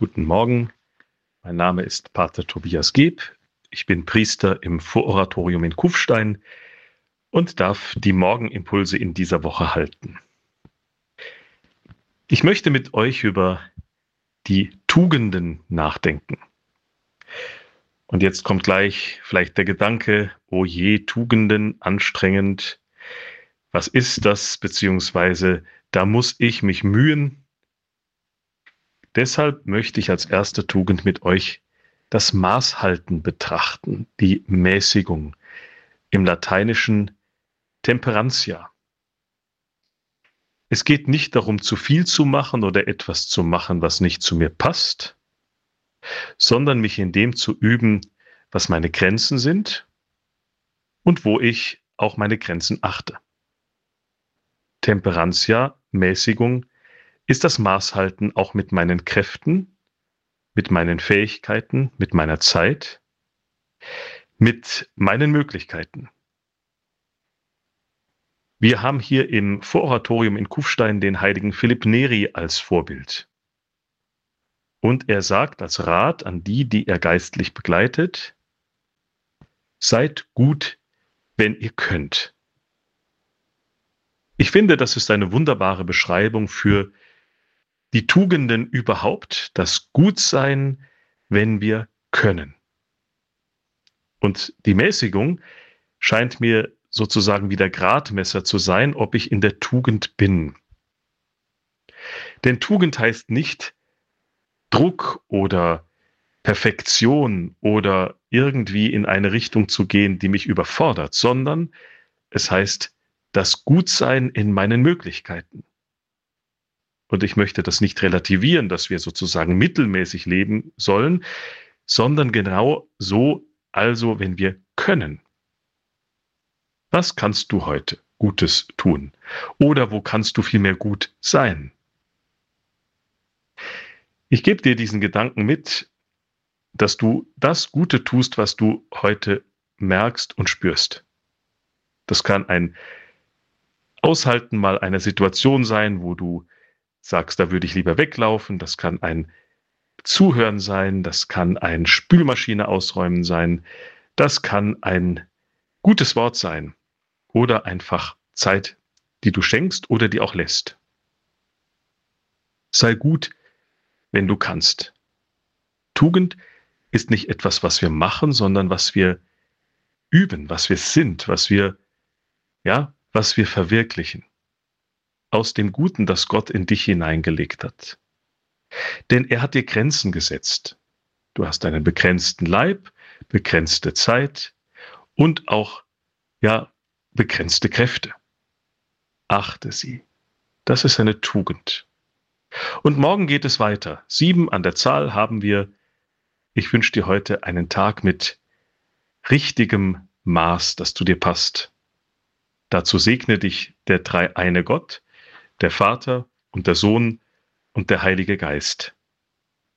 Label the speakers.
Speaker 1: Guten Morgen, mein Name ist Pater Tobias Geb. Ich bin Priester im Vororatorium in Kufstein und darf die Morgenimpulse in dieser Woche halten. Ich möchte mit euch über die Tugenden nachdenken. Und jetzt kommt gleich vielleicht der Gedanke, oh je, Tugenden, anstrengend. Was ist das? Beziehungsweise, da muss ich mich mühen. Deshalb möchte ich als erste Tugend mit euch das Maßhalten betrachten, die Mäßigung, im Lateinischen Temperantia. Es geht nicht darum, zu viel zu machen oder etwas zu machen, was nicht zu mir passt, sondern mich in dem zu üben, was meine Grenzen sind und wo ich auch meine Grenzen achte. Temperantia, Mäßigung, ist das Maßhalten auch mit meinen Kräften, mit meinen Fähigkeiten, mit meiner Zeit, mit meinen Möglichkeiten. Wir haben hier im Vororatorium in Kufstein den heiligen Philipp Neri als Vorbild. Und er sagt als Rat an die, die er geistlich begleitet: Seid gut, wenn ihr könnt. Ich finde, das ist eine wunderbare Beschreibung für die Tugenden überhaupt, das Gutsein, wenn wir können. Und die Mäßigung scheint mir sozusagen wie der Gradmesser zu sein, ob ich in der Tugend bin. Denn Tugend heißt nicht Druck oder Perfektion oder irgendwie in eine Richtung zu gehen, die mich überfordert, sondern es heißt das Gutsein in meinen Möglichkeiten. Und ich möchte das nicht relativieren, dass wir sozusagen mittelmäßig leben sollen, sondern genau so, also wenn wir können. Was kannst du heute Gutes tun? Oder wo kannst du vielmehr gut sein? Ich gebe dir diesen Gedanken mit, dass du das Gute tust, was du heute merkst und spürst. Das kann ein Aushalten mal einer Situation sein, wo du sagst, da würde ich lieber weglaufen. Das kann ein Zuhören sein, das kann ein Spülmaschine ausräumen sein, das kann ein gutes Wort sein oder einfach Zeit, die du schenkst oder die auch lässt. Sei gut, wenn du kannst. Tugend ist nicht etwas, was wir machen, sondern was wir üben, was wir sind, was wir verwirklichen. Aus dem Guten, das Gott in dich hineingelegt hat. Denn er hat dir Grenzen gesetzt. Du hast einen begrenzten Leib, begrenzte Zeit und auch, begrenzte Kräfte. Achte sie. Das ist eine Tugend. Und morgen geht es weiter. 7 an der Zahl haben wir. Ich wünsche dir heute einen Tag mit richtigem Maß, das zu dir passt. Dazu segne dich der dreieine Gott, der Vater und der Sohn und der Heilige Geist.